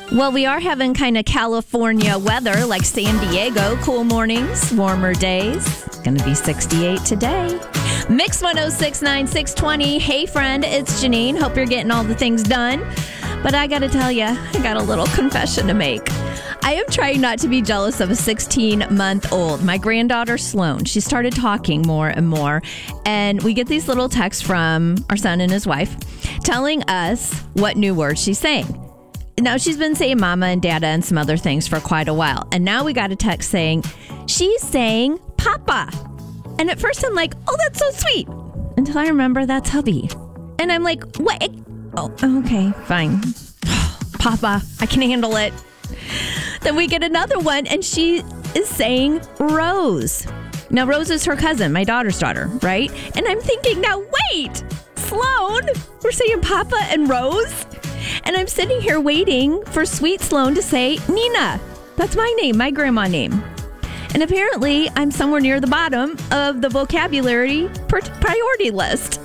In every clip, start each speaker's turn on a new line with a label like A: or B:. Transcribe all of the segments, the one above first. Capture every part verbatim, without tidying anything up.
A: Well, we are having kind of California weather, like San Diego. Cool mornings, warmer days. It's going to be sixty-eight today. Mix one oh six nine, six twenty. Hey, friend, it's Janine. Hope you're getting all the things done. But I got to tell you, I got a little confession to make. I am trying not to be jealous of a sixteen-month-old. My granddaughter, Sloan, she started talking more and more. And we get these little texts from our son and his wife telling us what new words she's saying. Now, she's been saying mama and dada and some other things for quite a while. And now we got a text saying, she's saying papa. And at first I'm like, oh, that's so sweet. Until I remember that's hubby. And I'm like, what? Oh, okay, fine. Papa, I can handle it. Then we get another one and she is saying Rose. Now, Rose is her cousin, my daughter's daughter, right? And I'm thinking, now wait, Sloan, we're saying Papa and Rose? And I'm sitting here waiting for sweet Sloan to say Nina. That's my name, my grandma name. And apparently I'm somewhere near the bottom of the vocabulary priority list.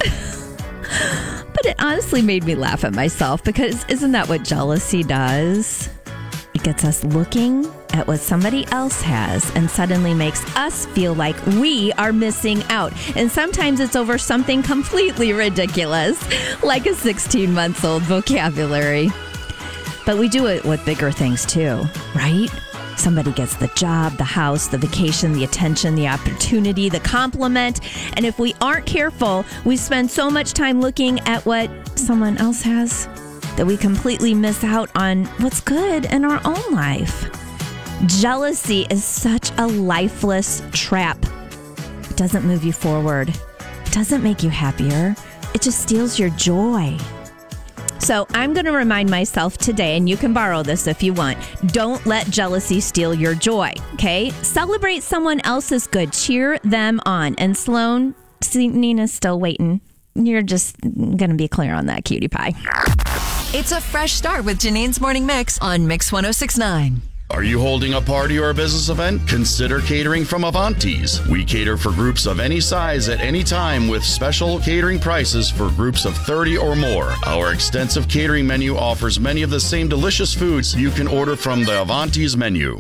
A: But it honestly made me laugh at myself because isn't that what jealousy does? It gets us looking at what somebody else has and suddenly makes us feel like we are missing out. And sometimes it's over something completely ridiculous, like a sixteen-month-old vocabulary. But we do it with bigger things too, right? Somebody gets the job, the house, the vacation, the attention, the opportunity, the compliment. And if we aren't careful, we spend so much time looking at what someone else has that we completely miss out on what's good in our own life. Jealousy is such a lifeless trap. It doesn't move you forward. It doesn't make you happier. It just steals your joy. So I'm going to remind myself today, and you can borrow this if you want, don't let jealousy steal your joy, okay? Celebrate someone else's good. Cheer them on. And Sloan, see, Nina's still waiting. You're just going to be clear on that, cutie pie.
B: It's a fresh start with Janine's Morning Mix on Mix one oh six point nine.
C: Are you holding a party or a business event? Consider catering from Avanti's. We cater for groups of any size at any time with special catering prices for groups of thirty or more. Our extensive catering menu offers many of the same delicious foods you can order from the Avanti's menu.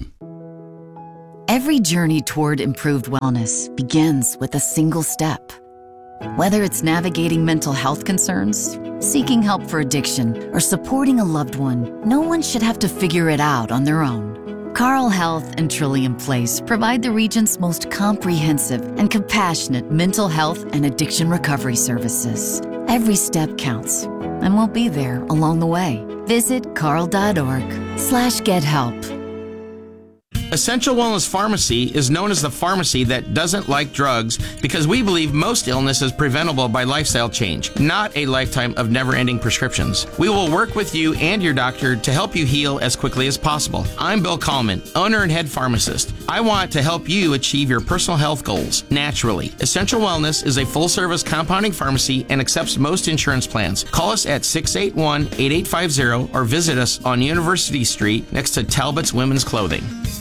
D: Every journey toward improved wellness begins with a single step. Whether it's navigating mental health concerns, seeking help for addiction, or supporting a loved one, no one should have to figure it out on their own. Carle Health and Trillium Place provide the region's most comprehensive and compassionate mental health and addiction recovery services. Every step counts, and we'll be there along the way. Visit carle.org slash get help.
E: Essential Wellness Pharmacy is known as the pharmacy that doesn't like drugs because we believe most illness is preventable by lifestyle change, not a lifetime of never-ending prescriptions. We will work with you and your doctor to help you heal as quickly as possible. I'm Bill Kallman, owner and head pharmacist. I want to help you achieve your personal health goals naturally. Essential Wellness is a full-service compounding pharmacy and accepts most insurance plans. Call us at six eight one, eight eight five zero or visit us on University Street next to Talbot's Women's Clothing.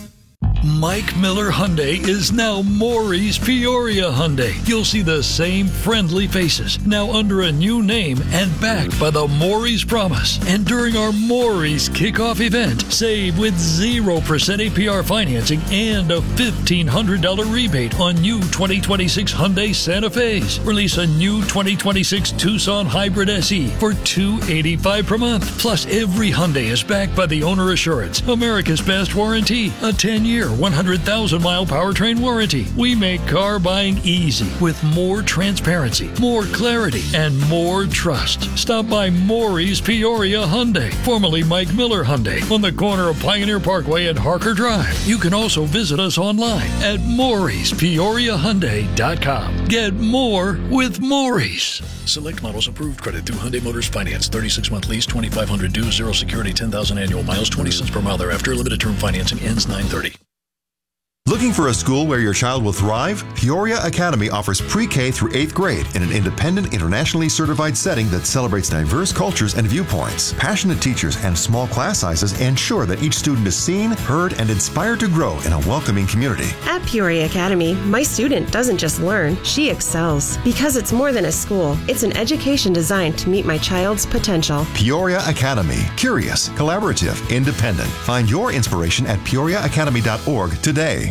F: Mike Miller Hyundai is now Maury's Peoria Hyundai. You'll see the same friendly faces, now under a new name and backed by the Maury's Promise. And during our Maury's kickoff event, save with zero percent A P R financing and a fifteen hundred dollars rebate on new twenty twenty-six Hyundai Santa Fe's. Release a new twenty twenty-six Tucson Hybrid S E for two hundred eighty-five dollars per month. Plus, every Hyundai is backed by the Owner Assurance, America's best warranty, a ten-year, one hundred thousand mile powertrain warranty. We make car buying easy with more transparency, more clarity, and more trust. Stop by Maury's Peoria Hyundai, formerly Mike Miller Hyundai, on the corner of Pioneer Parkway and Harker Drive. You can also visit us online at Maury's Peoria Hyundai dot com. Get more with Maury's.
G: Select models approved credit through Hyundai Motors Finance. thirty-six month lease, twenty-five hundred due, zero security, ten thousand annual miles, twenty cents per mile thereafter. Limited term financing ends nine thirty.
H: Looking for a school where your child will thrive? Peoria Academy offers pre-K through eighth grade in an independent, internationally certified setting that celebrates diverse cultures and viewpoints. Passionate teachers and small class sizes ensure that each student is seen, heard, and inspired to grow in a welcoming community.
I: At Peoria Academy, my student doesn't just learn, she excels. Because it's more than a school, it's an education designed to meet my child's potential.
H: Peoria Academy. Curious, collaborative, independent. Find your inspiration at peoria academy dot org today.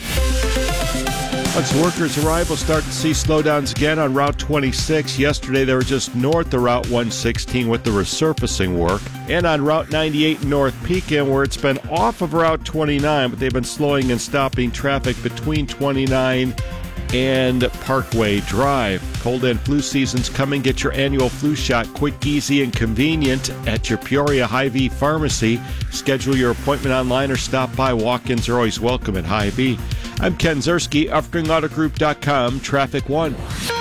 J: Once workers arrive, we'll start to see slowdowns again on Route twenty-six. Yesterday, they were just north of Route one sixteen with the resurfacing work. And on Route ninety-eight North Pekin, where it's been off of Route twenty-nine, but they've been slowing and stopping traffic between twenty-nine and Parkway Drive. Cold and flu season's coming. Get your annual flu shot quick, easy, and convenient at your Peoria Hy-Vee pharmacy. Schedule your appointment online or stop by. Walk-ins are always welcome at Hy-Vee. I'm Ken Zerski, Offering Auto Group dot com, Traffic One.